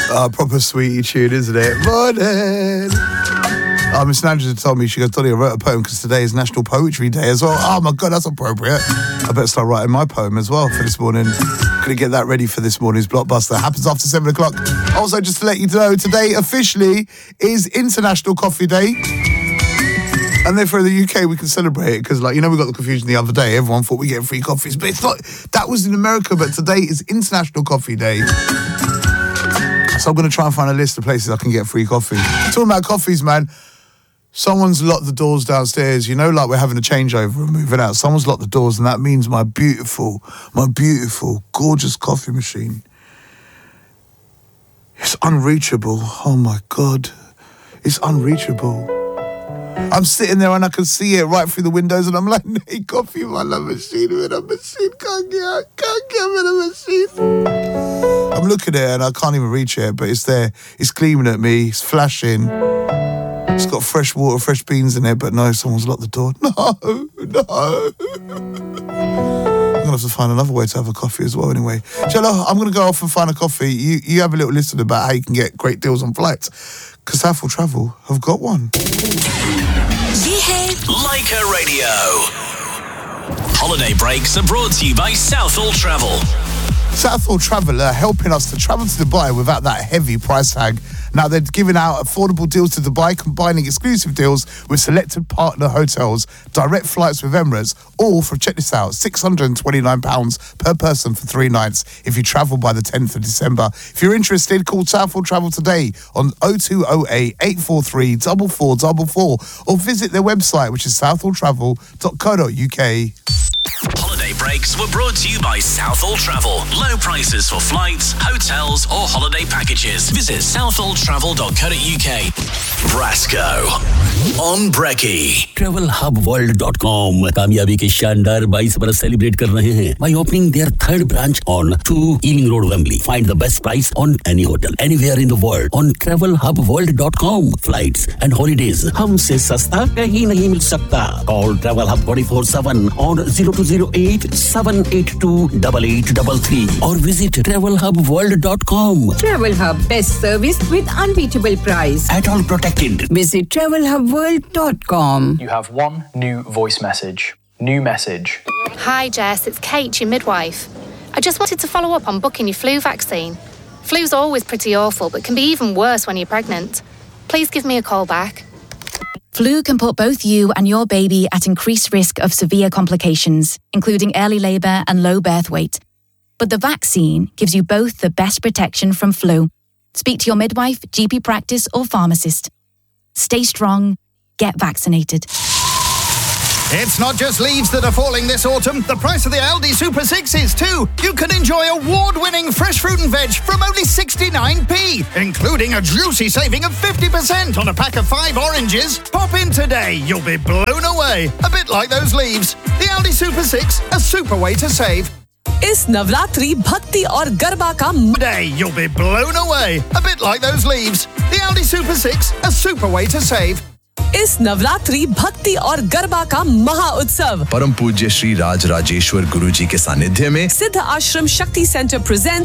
Proper sweetie tune, isn't it? Morning. Miss Nandra told me, she goes, Dolly, I wrote a poem because today is National Poetry Day as well. Oh my God, that's appropriate. I better start writing my poem as well for this morning. Gonna get that ready for this morning's Blockbuster. Happens after 7 o'clock. Also, just to let you know, today officially is International Coffee Day. And therefore in the UK we can celebrate it because, like, you know, we got the confusion the other day. Everyone thought we get free coffees, but it's not. That was in America, but today is International Coffee Day. So I'm going to try and find a list of places I can get free coffee. Talking about coffees, man. Someone's locked the doors downstairs. You know, like we're having a changeover and moving out. Someone's locked the doors, and that means my beautiful, gorgeous coffee machine. It's unreachable. Oh my God. It's unreachable. I'm sitting there and I can see it right through the windows and I'm like, hey, coffee, my love machine, with a machine, can't get rid of the machine. I'm looking at it and I can't even reach it, but it's there. It's gleaming at me, it's flashing. It's got fresh water, fresh beans in it, but no, someone's locked the door. No. I'm going to have to find another way to have a coffee as well anyway. Jello, I'm going to go off and find a coffee. You have a little listen about how you can get great deals on flights. Because Southall Travel have got one. Leica Radio. Holiday breaks are brought to you by Southall Travel. Southall Travel are helping us to travel to Dubai without that heavy price tag. Now they're giving out affordable deals to Dubai, combining exclusive deals with selected partner hotels, direct flights with Emirates, all for, check this out, £629 per person for 3 nights if you travel by the 10th of December. If you're interested, call Southall Travel today on 0208 843 4444 or visit their website, which is southalltravel.co.uk. Holiday breaks were brought to you by Southall Travel. Low prices for flights, hotels or holiday packages. Visit southalltravel.co.uk. Brasco on Brekkie. TravelHubWorld.com कामयाबी के शानदार 22 बरस celebrate कर रहे हैं by opening their 3rd branch on 2 Ealing Road, Wembley. Find the best price on any hotel anywhere in the world on TravelHubWorld.com. Flights and holidays हमसे सस्ता कहीं नहीं मिल सकता. Call TravelHub 24/7 on 0208 782 8833 or visit TravelHubWorld.com. TravelHub, best service with unbeatable price. At all protected. Visit TravelHubWorld.com. You have one new voice message. New message. Hi Jess, it's Kate, your midwife. I just wanted to follow up on booking your flu vaccine. Flu's always pretty awful, but can be even worse when you're pregnant. Please give me a call back. Flu can put both you and your baby at increased risk of severe complications, including early labour and low birth weight. But the vaccine gives you both the best protection from flu. Speak to your midwife, GP practice or pharmacist. Stay strong, get vaccinated. It's not just leaves that are falling this autumn. The price of the Aldi Super 6 is too. You can enjoy award-winning fresh fruit and veg from only 69p, including a juicy saving of 50% on a pack of 5 oranges. Pop in today. You'll be blown away. A bit like those leaves. The Aldi Super 6, a super way to save. इस नवरात्रि भक्ति और गरबा का Today, you'll be blown away. A bit like those leaves. The Aldi Super 6, a super way to save. इस नवरात्रि भक्ति और गरबा का महा उत्सव परम पूज्य श्री राज राजेश्वर गुरुजी के सानिध्य में सिद्ध आश्रम शक्ति सेंटर प्रेजेंट